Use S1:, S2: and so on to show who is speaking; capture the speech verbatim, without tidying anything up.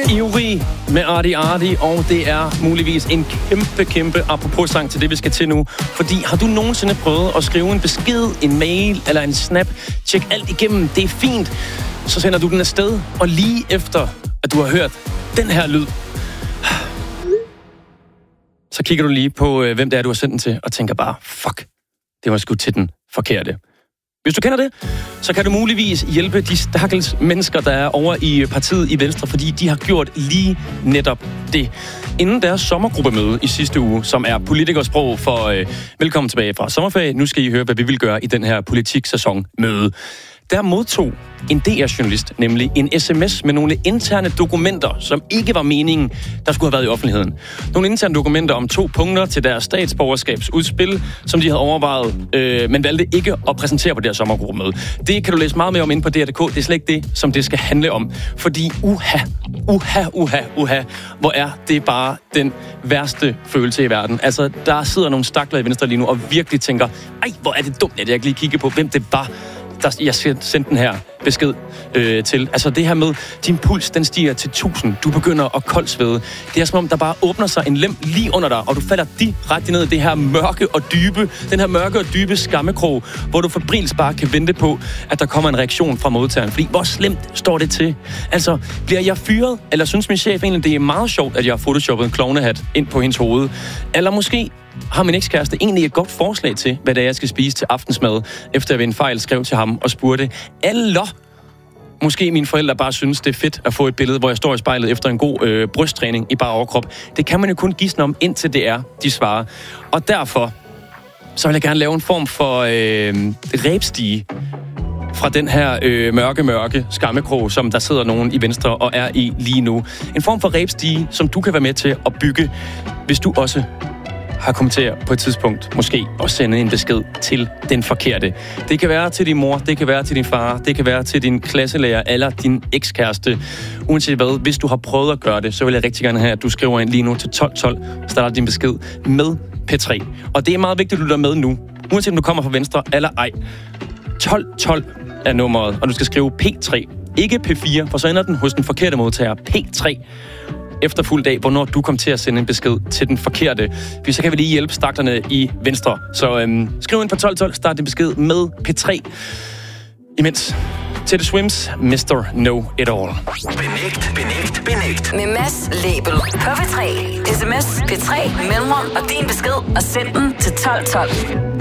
S1: Ivrig med Arti Arti, og det er muligvis en kæmpe, kæmpe apropos sang til det, vi skal til nu. Fordi har du nogensinde prøvet at skrive en besked, en mail eller en snap? Tjek alt igennem, det er fint. Så sender du den afsted, og lige efter, at du har hørt den her lyd, så kigger du lige på, hvem det er, du har sendt den til, og tænker bare, fuck, det var sgu til den forkerte. Hvis du kender det, så kan du muligvis hjælpe de stakkels mennesker, der er over i partiet i Venstre, fordi de har gjort lige netop det. Inden deres sommergruppemøde i sidste uge, som er politikersprog for øh, velkommen tilbage fra sommerferie, nu skal I høre, hvad vi vil gøre i den her politiksæson møde. Der modtog en D R-journalist nemlig en sms med nogle interne dokumenter, som ikke var meningen, der skulle have været i offentligheden. Nogle interne dokumenter om to punkter til deres statsborgerskabsudspil, som de havde overvejet, øh, men valgte ikke at præsentere på deres sommergruppemøde. Det kan du læse meget mere om inde på D R punktum d k. Det er slet ikke det, som det skal handle om. Fordi uha, uha, uha, uha, hvor er det bare den værste følelse i verden. Altså, der sidder nogle stakler i Venstre lige nu og virkelig tænker, ej, hvor er det dumt, at jeg ikke lige kigge på, hvem det var, der jeg sendte den her besked øh, til. Altså det her med, din puls, den stiger til tusind. Du begynder at koldsvede. Det er som om, der bare åbner sig en lem lige under dig, og du falder direkte ned i det her mørke og dybe, den her mørke og dybe skammekrog, hvor du febrilsk bare kan vente på, at der kommer en reaktion fra modtageren. Fordi hvor slemt står det til? Altså, bliver jeg fyret? Eller synes min chef egentlig, det er meget sjovt, at jeg har photoshoppet en klovnehat ind på hendes hoved? Eller måske har min ekskæreste egentlig et godt forslag til, hvad det er, jeg skal spise til aftensmad, efter jeg ved en fejl skrev til ham og spurgte, eller måske mine forældre bare synes, det er fedt at få et billede, hvor jeg står i spejlet efter en god øh, brysttræning i bare overkrop. Det kan man jo kun gisne om, indtil det er, de svarer. Og derfor, så vil jeg gerne lave en form for øh, ræbstige fra den her øh, mørke, mørke skammekrog, som der sidder nogen i Venstre og er i lige nu. En form for ræbstige, som du kan være med til at bygge, hvis du også har kommenteret på et tidspunkt, måske, og sende en besked til den forkerte. Det kan være til din mor, det kan være til din far, det kan være til din klasselærer eller din ekskæreste. Uanset hvad, hvis du har prøvet at gøre det, så vil jeg rigtig gerne have, at du skriver ind lige nu til tolv tolv, starter din besked med P tre. Og det er meget vigtigt, at du lytter med nu, uanset om du kommer fra Venstre eller ej. tolv tolv er nummeret, og du skal skrive P tre, ikke P fire, for så ender den hos den forkerte modtager. P tre. Efter fuld dag, hvornår du kom til at sende en besked til den forkerte. Så kan vi lige hjælpe staklerne i Venstre. Så øhm, skriv ind på tolv tolv, start din besked med P tre. Imens til The Swims, mister Know It All.
S2: Benægt, benægt, benægt.
S3: Med Mads Label på P tre. S M S P tre, mellemrum og din besked, og send den til tolv tolv.